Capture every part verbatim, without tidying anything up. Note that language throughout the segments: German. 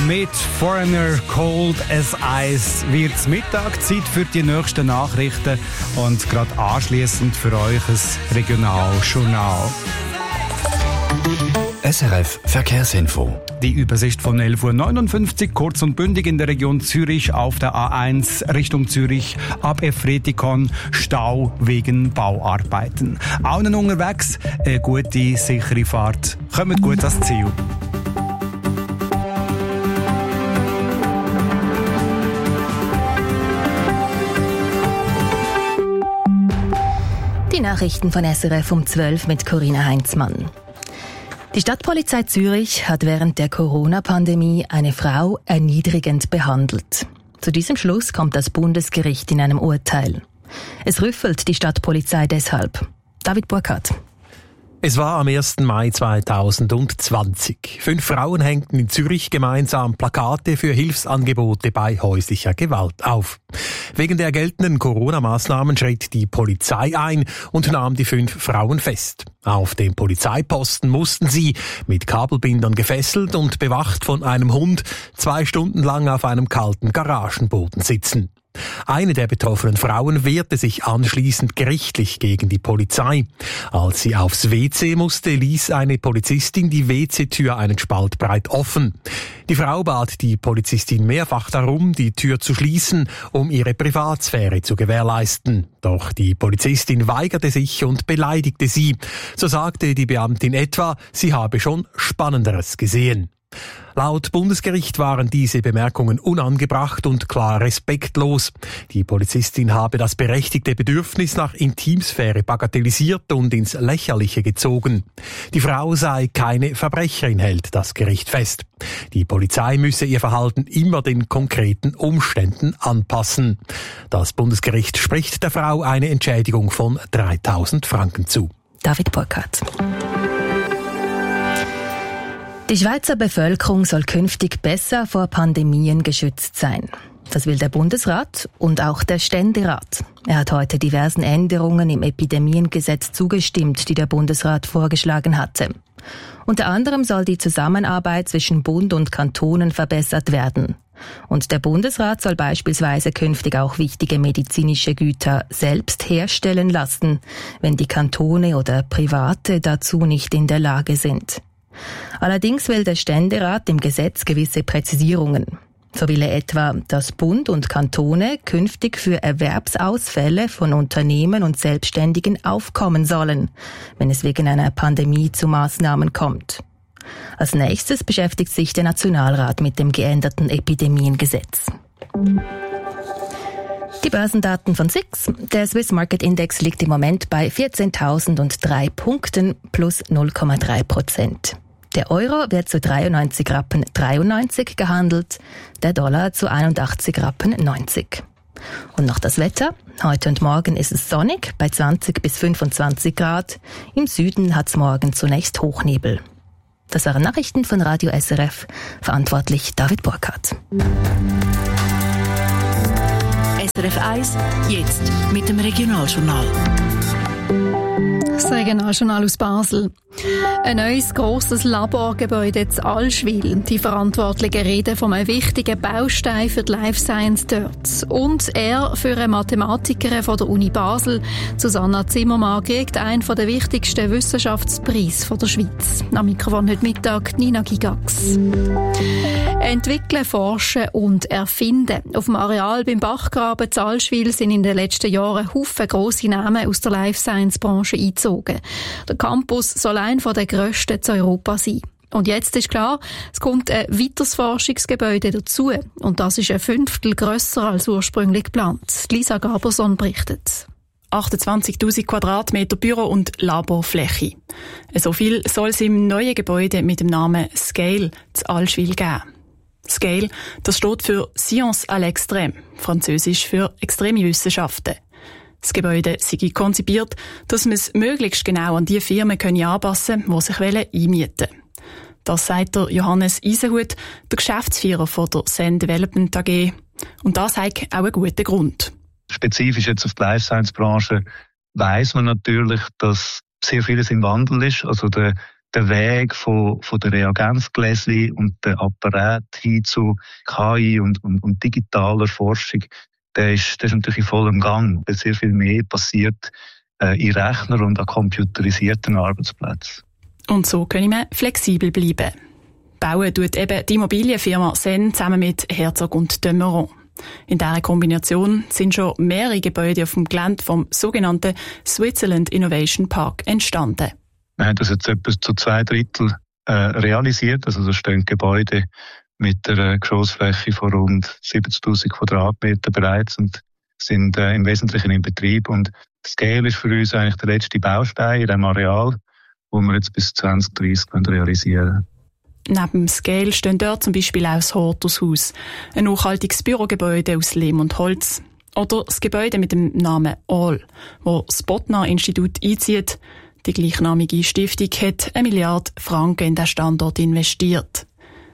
Mit Foreigner Cold as Ice wird es Mittagszeit für die nächsten Nachrichten und gerade anschliessend für euch ein Regionaljournal. S R F Verkehrsinfo. Die Übersicht von elf Uhr neunundfünfzig, kurz und bündig in der Region Zürich auf der A eins Richtung Zürich ab Efretikon, Stau wegen Bauarbeiten. Allen unterwegs eine gute, sichere Fahrt. Kommt gut ans Ziel. Die Nachrichten von S R F um zwölf mit Corinna Heinzmann. Die Stadtpolizei Zürich hat während der Corona-Pandemie eine Frau erniedrigend behandelt. Zu diesem Schluss kommt das Bundesgericht in einem Urteil. Es rüffelt die Stadtpolizei deshalb. David Burkhardt. Es war am ersten Mai zweitausendzwanzig. Fünf Frauen hängten in Zürich gemeinsam Plakate für Hilfsangebote bei häuslicher Gewalt auf. Wegen der geltenden Corona-Maßnahmen schritt die Polizei ein und nahm die fünf Frauen fest. Auf dem Polizeiposten mussten sie, mit Kabelbindern gefesselt und bewacht von einem Hund, zwei Stunden lang auf einem kalten Garagenboden sitzen. Eine der betroffenen Frauen wehrte sich anschließend gerichtlich gegen die Polizei. Als sie aufs W C musste, ließ eine Polizistin die W C-Tür einen Spalt breit offen. Die Frau bat die Polizistin mehrfach darum, die Tür zu schließen, um ihre Privatsphäre zu gewährleisten. Doch die Polizistin weigerte sich und beleidigte sie. So sagte die Beamtin etwa, sie habe schon Spannenderes gesehen. Laut Bundesgericht waren diese Bemerkungen unangebracht und klar respektlos. Die Polizistin habe das berechtigte Bedürfnis nach Intimsphäre bagatellisiert und ins Lächerliche gezogen. Die Frau sei keine Verbrecherin, hält das Gericht fest. Die Polizei müsse ihr Verhalten immer den konkreten Umständen anpassen. Das Bundesgericht spricht der Frau eine Entschädigung von dreitausend Franken zu. David Burkhardt. Die Schweizer Bevölkerung soll künftig besser vor Pandemien geschützt sein. Das will der Bundesrat und auch der Ständerat. Er hat heute diversen Änderungen im Epidemiengesetz zugestimmt, die der Bundesrat vorgeschlagen hatte. Unter anderem soll die Zusammenarbeit zwischen Bund und Kantonen verbessert werden. Und der Bundesrat soll beispielsweise künftig auch wichtige medizinische Güter selbst herstellen lassen, wenn die Kantone oder Private dazu nicht in der Lage sind. Allerdings will der Ständerat im Gesetz gewisse Präzisierungen. So will er etwa, dass Bund und Kantone künftig für Erwerbsausfälle von Unternehmen und Selbstständigen aufkommen sollen, wenn es wegen einer Pandemie zu Maßnahmen kommt. Als nächstes beschäftigt sich der Nationalrat mit dem geänderten Epidemiengesetz. Die Börsendaten von S I X. Der Swiss Market Index liegt im Moment bei vierzehntausenddrei Punkten plus null Komma drei Prozent. Der Euro wird zu dreiundneunzig Rappen dreiundneunzig gehandelt, der Dollar zu einundachtzig Rappen neunzig. Und noch das Wetter. Heute und morgen ist es sonnig bei zwanzig bis fünfundzwanzig Grad. Im Süden hat es morgen zunächst Hochnebel. Das waren Nachrichten von Radio S R F. Verantwortlich David Burkhardt. S R F eins, jetzt mit dem Regionaljournal. Das Regionaljournal aus Basel. Ein neues grosses Laborgebäude in Allschwil. Die Verantwortlichen reden von einem wichtigen Baustein für die Life Science dort. Und er für eine Mathematikerin von der Uni Basel, Susanna Zimmermann, kriegt einen der wichtigsten Wissenschaftspreise der Schweiz. Am Mikrofon heute Mittag Nina Gigax. Entwickeln, forschen und erfinden. Auf dem Areal beim Bachgraben in Allschwil sind in den letzten Jahren Haufen grosse Namen aus der Life Science Branche eingezogen. Der Campus soll ein von der grössten zu Europa sein. Und jetzt ist klar, es kommt ein weiteres Forschungsgebäude dazu. Und das ist ein Fünftel grösser als ursprünglich geplant. Lisa Gaberson berichtet. achtundzwanzigtausend Quadratmeter Büro- und Laborfläche. So viel soll es im neuen Gebäude mit dem Namen Scale zu Allschwil geben. Scale, das steht für Science à l'extrême, französisch für extreme Wissenschaften. Das Gebäude sei konzipiert, dass man es möglichst genau an die Firmen anpassen können, die sich einmieten wollen. Das sagt der Johannes Eisenhut, der Geschäftsführer von der Zen Development A G. Und das hat auch einen guten Grund. Spezifisch jetzt auf die Life Science Branche weiss man natürlich, dass sehr vieles im Wandel ist. Also der der Weg von, von der Reagenzgläschen und der Apparat hin zu K I und, und, und digitaler Forschung, der ist, der ist natürlich in vollem Gang, weil sehr viel mehr passiert äh, in Rechner und an computerisierten Arbeitsplätzen. Und so können wir flexibel bleiben. Bauen tut eben die Immobilienfirma Sen zusammen mit Herzog und de Meuron. In dieser Kombination sind schon mehrere Gebäude auf dem Gelände vom sogenannten Switzerland Innovation Park entstanden. Wir haben das jetzt etwa zu zwei Drittel äh, realisiert. Also da stehen Gebäude mit einer Grossfläche von rund siebzigtausend Quadratmetern bereits und sind äh, im Wesentlichen in Betrieb. Und Scale ist für uns eigentlich der letzte Baustein in diesem Areal, wo wir jetzt bis zwanzig dreißig realisieren wollen. Neben dem Scale stehen dort zum Beispiel auch das Hortushaus, ein nachhaltiges Bürogebäude aus Lehm und Holz. Oder das Gebäude mit dem Namen All, wo das Botnar-Institut einzieht. Die gleichnamige Stiftung hat eine Milliarde Franken in den Standort investiert.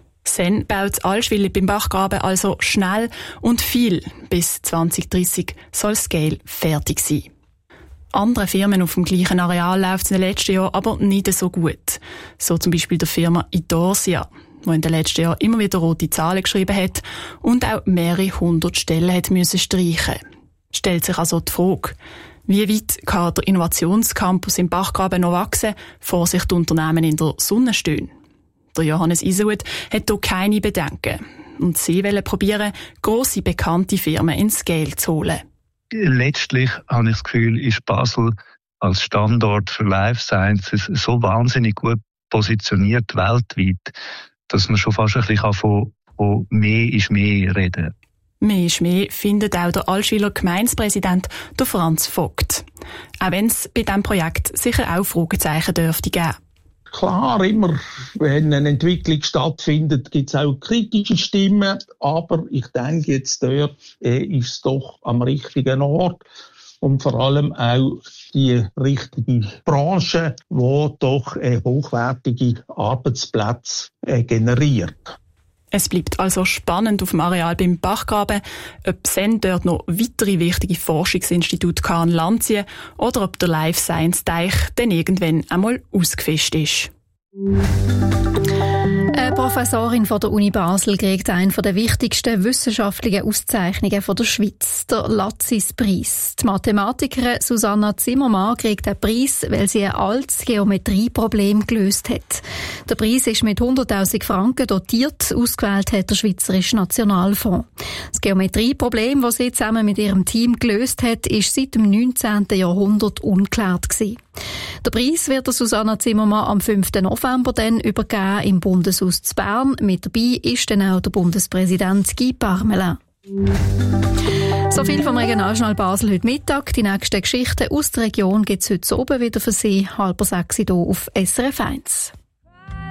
Sen baut das Allschwil beim Bachgraben also schnell und viel. Bis zwanzig dreißig soll Scale fertig sein. Anderen Firmen auf dem gleichen Areal läuft es in den letzten Jahren aber nicht so gut. So zum Beispiel der Firma Idorsia, die in den letzten Jahren immer wieder rote Zahlen geschrieben hat und auch mehrere hundert Stellen hat müssen streichen. Stellt sich also die Frage, wie weit kann der Innovationscampus im Bachgraben noch wachsen, vor sich die Unternehmen in der Sonne stehen? Der Johannes Iserud hat hier keine Bedenken. Und sie wollen probieren, grosse, bekannte Firmen ins Scale zu holen. Letztlich habe ich das Gefühl, ist Basel als Standort für Life Sciences so wahnsinnig gut positioniert weltweit, dass man schon fast ein bisschen von, von mehr ist mehr reden kann. Mehr ist mehr findet auch der Allschwiler Gemeindepräsident der Franz Vogt. Auch wenn es bei diesem Projekt sicher auch Fragezeichen dürfte geben. Klar, immer, wenn eine Entwicklung stattfindet, gibt es auch kritische Stimmen. Aber ich denke, jetzt dort äh, ist es doch am richtigen Ort. Und vor allem auch die richtige Branche, die doch äh, hochwertige Arbeitsplätze äh, generiert. Es bleibt also spannend auf dem Areal beim Bachgraben, ob Sen dort noch weitere wichtige Forschungsinstitute an Land ziehen oder ob der Life Science Teich dann irgendwann einmal ausgefischt ist. Eine Professorin von der Uni Basel kriegt einen der wichtigsten wissenschaftlichen Auszeichnungen der Schweiz, der Latsis-Preis. Die Mathematikerin Susanna Zimmermann kriegt den Preis, weil sie ein altes Geometrieproblem gelöst hat. Der Preis ist mit hunderttausend Franken dotiert, ausgewählt hat der Schweizerische Nationalfonds. Das Geometrieproblem, das sie zusammen mit ihrem Team gelöst hat, ist seit dem neunzehnten Jahrhundert ungeklärt gewesen. Der Preis wird der Susanna Zimmermann am fünften November dann übergeben im Bundeshaus zu Bern. Mit dabei ist dann auch der Bundespräsident Guy Parmelin. So viel vom Regionaljournal Basel heute Mittag. Die nächsten Geschichten aus der Region gibt es heute oben wieder für Sie, halb sechs hier auf S R F eins.